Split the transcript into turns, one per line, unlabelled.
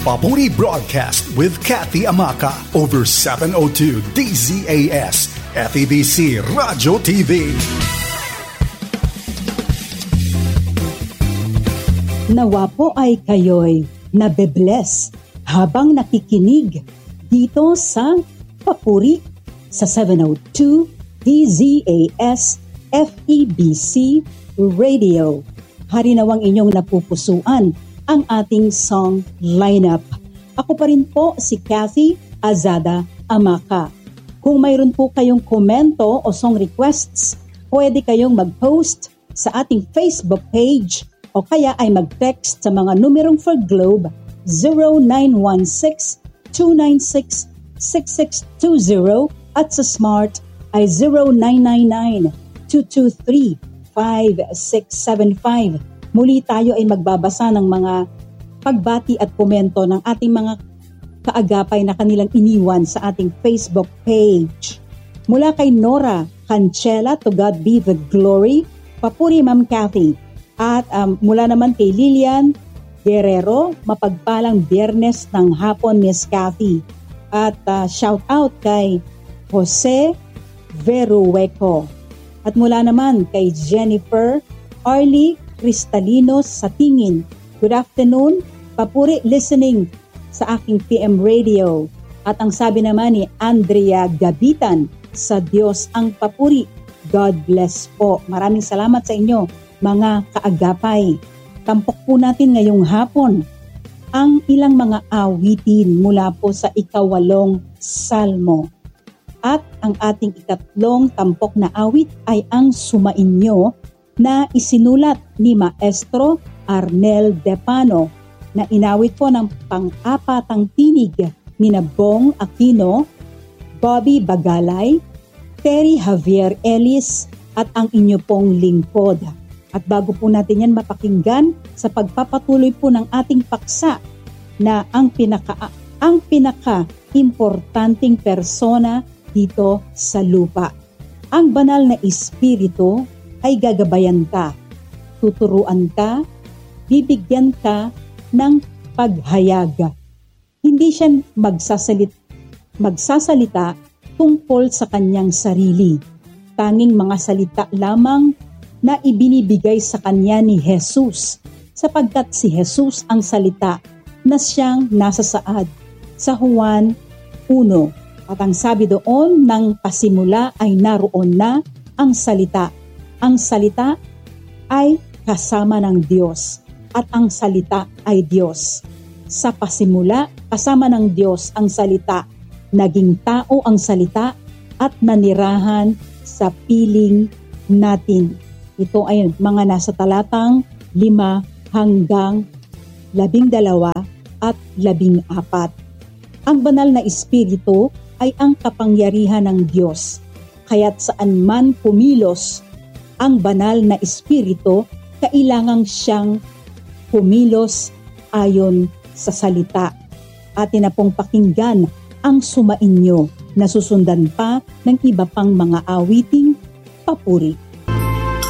Papuri Broadcast with Kathy Amaka over 702 DZAS, FEBC Radio TV.
Nawa po ay kayo'y nabe-bless habang nakikinig dito sa Papuri sa 702 DZAS, FEBC Radio. Harinawang inyong napupusuan ang ating song lineup. Ako pa rin po si Kathy Azada Amaka. Kung mayroon po kayong komento o song requests, pwede kayong mag-post sa ating Facebook page o kaya ay mag-text sa mga numerong for Globe 0916-296-6620 at sa Smart ay 0999-223-5675. Muli tayo ay magbabasa ng mga pagbati at komento ng ating mga kaagapay na kanilang iniwan sa ating Facebook page. Mula kay Nora Cancela, to God be the glory. Papuri Ma'am Kathy. At mula naman kay Lilian Guerrero, mapagpalang Biyernes ng hapon Miss Kathy. At shout out kay Jose Verueco. At mula naman kay Jennifer Arlie Cristalinos sa Tingin. Good afternoon, papuri listening sa aking PM radio. At ang sabi naman ni Andrea Gabitan, sa Diyos ang papuri. God bless po. Maraming salamat sa inyo, mga kaagapay. Tampok po natin ngayong hapon ang ilang mga awitin mula po sa 8 Salmo. At ang ating 3 tampok na awit ay ang Sumainyo na isinulat ni Maestro Arnel Depano na inawit po ng pang-apatang tinig ni Bong Aquino, Bobby Bagalay, Terry Javier Ellis at ang inyo pong lingkod. At bago po natin yan mapakinggan sa pagpapatuloy po ng ating paksa na ang pinaka-importanting persona dito sa lupa. Ang banal na espiritu ay gagabayan ka, tuturuan ka, bibigyan ka ng paghayag. Hindi siya magsasalita tungkol sa kanyang sarili. Tanging mga salita lamang na ibinibigay sa kanya ni Jesus, sapagkat si Jesus ang salita na siyang nasa saad sa Juan 1. At ang sabi doon ng pasimula ay naroon na ang salita. Ang salita ay kasama ng Diyos at ang salita ay Diyos. Sa pasimula, kasama ng Diyos ang salita. Naging tao ang salita at nanirahan sa piling natin. Ito ay mga nasa talatang 5 hanggang 12 at 14. Ang banal na espiritu ay ang kapangyarihan ng Diyos. Kaya't saan man kumilos ang banal na espiritu, kailangang siyang kumilos ayon sa salita. Atin na pong pakinggan ang Sumainyo na susundan pa ng iba pang mga awiting papuri.